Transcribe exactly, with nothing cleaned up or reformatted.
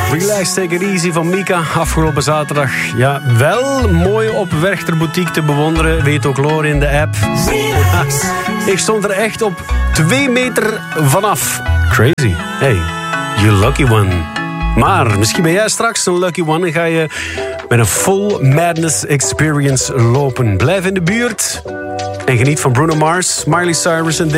Relax, take it easy van Mika. Afgelopen zaterdag. Ja, wel mooi op Werchter Boutique te bewonderen. Weet ook Loor in de app. Ik stond er echt op twee meter vanaf. Crazy. Hey, you lucky one. Maar misschien ben jij straks een lucky one en ga je met een full madness experience lopen. Blijf in de buurt en geniet van Bruno Mars, Miley Cyrus en